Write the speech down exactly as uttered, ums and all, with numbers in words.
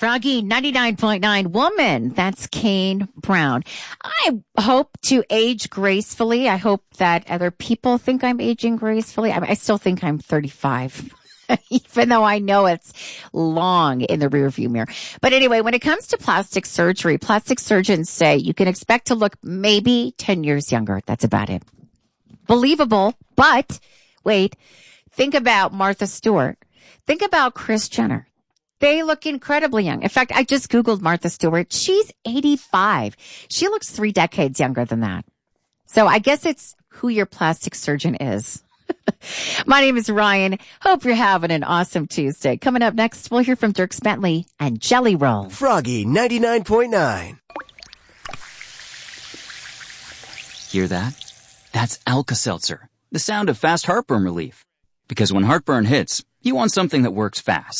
Froggy ninety-nine point nine woman. That's Kane Brown. I hope to age gracefully. I hope that other people think I'm aging gracefully. I, I still think I'm thirty-five, even though I know it's long in the rearview mirror. But anyway, when it comes to plastic surgery, plastic surgeons say you can expect to look maybe ten years younger. That's about it. Believable, but wait, think about Martha Stewart. Think about Kris Jenner. They look incredibly young. In fact, I just Googled Martha Stewart. She's eighty-five. She looks three decades younger than that. So I guess it's who your plastic surgeon is. My name is Ryan. Hope you're having an awesome Tuesday. Coming up next, we'll hear from Dierks Bentley and Jelly Roll. Froggy ninety-nine point nine. Hear that? That's Alka-Seltzer, the sound of fast heartburn relief. Because when heartburn hits, you want something that works fast.